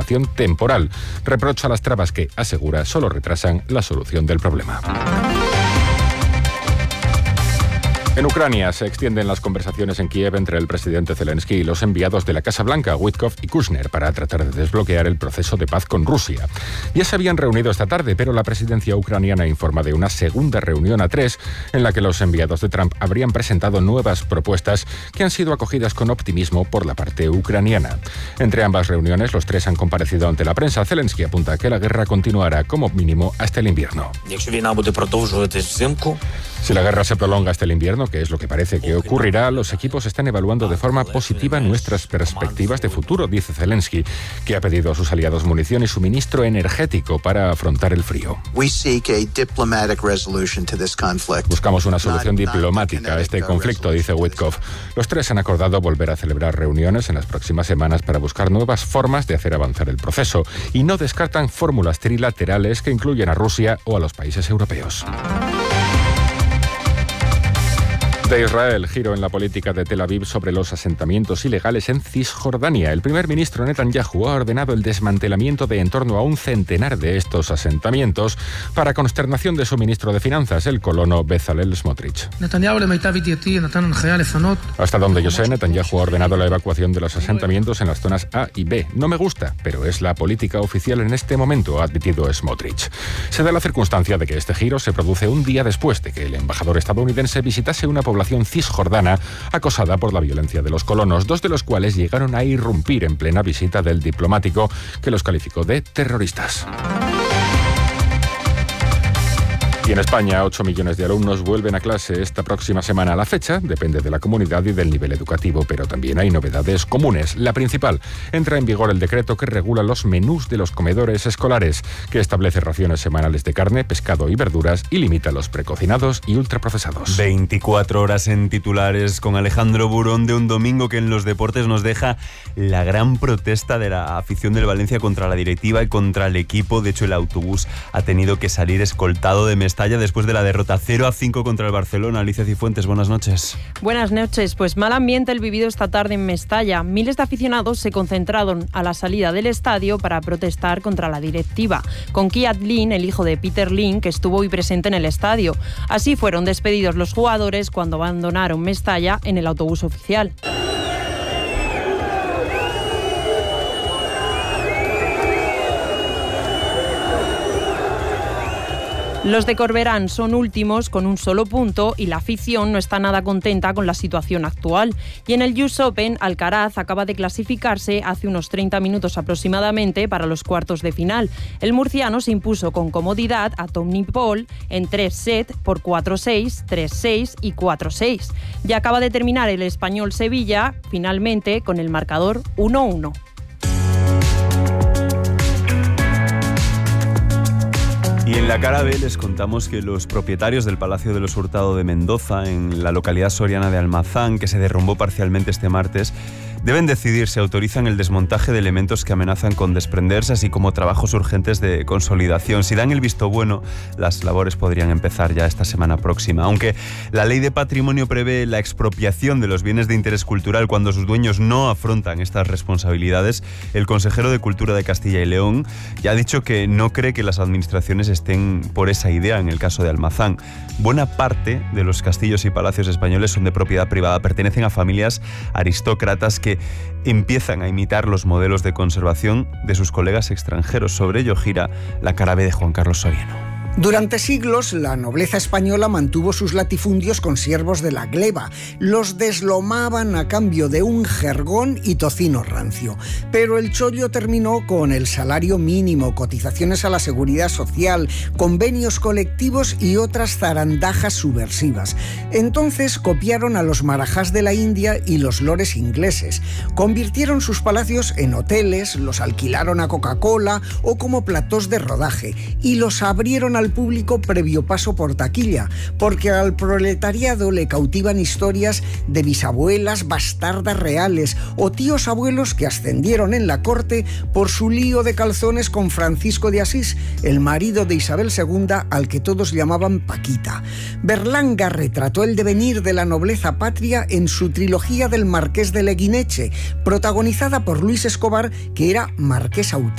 solución temporal. Reprocha las trabas que, asegura, solo retrasan la solución del problema. En Ucrania se extienden las conversaciones en Kiev entre el presidente Zelensky y los enviados de la Casa Blanca, Witkoff y Kushner, para tratar de desbloquear el proceso de paz con Rusia. Ya se habían reunido esta tarde, pero la presidencia ucraniana informa de una segunda reunión a 3, en la que los enviados de Trump habrían presentado nuevas propuestas que han sido acogidas con optimismo por la parte ucraniana. Entre ambas reuniones, los tres han comparecido ante la prensa. Zelensky apunta que la guerra continuará como mínimo hasta el invierno. Si la guerra se prolonga hasta el invierno, que es lo que parece que ocurrirá, los equipos están evaluando de forma positiva nuestras perspectivas de futuro, dice Zelensky, que ha pedido a sus aliados munición y suministro energético para afrontar el frío. Buscamos una solución diplomática a este conflicto, dice Witkoff. Los tres han acordado volver a celebrar reuniones en las próximas semanas para buscar nuevas formas de hacer avanzar el proceso y no descartan fórmulas trilaterales que incluyen a Rusia o a los países europeos. De Israel, giro en la política de Tel Aviv sobre los asentamientos ilegales en Cisjordania. El primer ministro Netanyahu ha ordenado el desmantelamiento de en torno a un centenar de estos asentamientos para consternación de su ministro de Finanzas, el colono Bezalel Smotrich. Hasta donde yo sé, Netanyahu ha ordenado la evacuación de los asentamientos en las zonas A y B. No me gusta, pero es la política oficial en este momento, ha admitido Smotrich. Se da la circunstancia de que este giro se produce un día después de que el embajador estadounidense visitase una población cisjordana acosada por la violencia de los colonos, dos de los cuales llegaron a irrumpir en plena visita del diplomático, que los calificó de terroristas. Y en España, 8 millones de alumnos vuelven a clase esta próxima semana. La fecha depende de la comunidad y del nivel educativo, pero también hay novedades comunes. La principal, entra en vigor el decreto que regula los menús de los comedores escolares, que establece raciones semanales de carne, pescado y verduras y limita los precocinados y ultraprocesados. 24 horas en titulares con Alejandro Burón, de un domingo que en los deportes nos deja la gran protesta de la afición del Valencia contra la directiva y contra el equipo. De hecho, el autobús ha tenido que salir escoltado de Mestalla después de la derrota 0-5 contra el Barcelona. Alicia Cifuentes, buenas noches. Buenas noches. Pues mal ambiente el vivido esta tarde en Mestalla. Miles de aficionados se concentraron a la salida del estadio para protestar contra la directiva, con Kiat Lin, el hijo de Peter Lin, que estuvo hoy presente en el estadio. Así fueron despedidos los jugadores cuando abandonaron Mestalla en el autobús oficial. Los de Corberán son últimos con un solo punto y la afición no está nada contenta con la situación actual. Y en el US Open, Alcaraz acaba de clasificarse hace unos 30 minutos aproximadamente para los cuartos de final. El murciano se impuso con comodidad a Tommy Paul en 3 sets por 4-6, 3-6 y 4-6. Ya acaba de terminar el español Sevilla, finalmente con el marcador 1-1. Y en la cara B les contamos que los propietarios del Palacio de los Hurtado de Mendoza, en la localidad soriana de Almazán, que se derrumbó parcialmente este martes, deben decidir si autorizan el desmontaje de elementos que amenazan con desprenderse, así como trabajos urgentes de consolidación. Si dan el visto bueno, las labores podrían empezar ya esta semana próxima. Aunque la ley de patrimonio prevé la expropiación de los bienes de interés cultural cuando sus dueños no afrontan estas responsabilidades, el consejero de Cultura de Castilla y León ya ha dicho que no cree que las administraciones estén por esa idea en el caso de Almazán. Buena parte de los castillos y palacios españoles son de propiedad privada, pertenecen a familias aristócratas que empiezan a imitar los modelos de conservación de sus colegas extranjeros. Sobre ello gira la cara B de Juan Carlos Soriano. Durante siglos, la nobleza española mantuvo sus latifundios con siervos de la gleba. Los deslomaban a cambio de un jergón y tocino rancio. Pero el chollo terminó con el salario mínimo, cotizaciones a la seguridad social, convenios colectivos y otras zarandajas subversivas. Entonces copiaron a los marajás de la India y los lores ingleses. Convirtieron sus palacios en hoteles, los alquilaron a Coca-Cola o como platós de rodaje y los abrieron al público previo paso por taquilla, porque al proletariado le cautivan historias de bisabuelas bastardas reales o tíos abuelos que ascendieron en la corte por su lío de calzones con Francisco de Asís, el marido de Isabel II, al que todos llamaban Paquita. Berlanga retrató el devenir de la nobleza patria en su trilogía del Marqués de Leguineche, protagonizada por Luis Escobar, que era marqués auténtico.